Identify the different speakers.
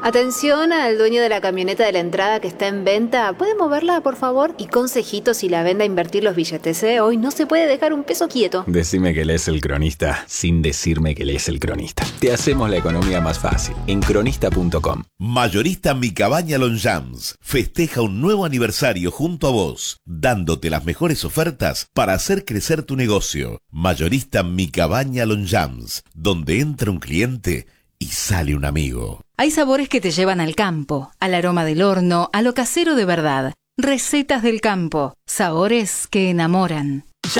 Speaker 1: Atención al dueño de la camioneta de la entrada que está en venta. ¿Puede moverla, por favor? Y consejitos si la vende a invertir los billetes, ¿eh? Hoy no se puede dejar un peso quieto.
Speaker 2: Decime que lees El Cronista sin decirme que lees El Cronista. Te hacemos la economía más fácil en cronista.com.
Speaker 3: Mayorista Mi Cabaña Longchamps festeja un nuevo aniversario junto a vos, dándote las mejores ofertas para hacer crecer tu negocio. Mayorista Mi Cabaña Longchamps, donde entra un cliente y sale un amigo.
Speaker 4: Hay sabores que te llevan al campo, al aroma del horno, a lo casero de verdad. Recetas del campo, sabores que enamoran.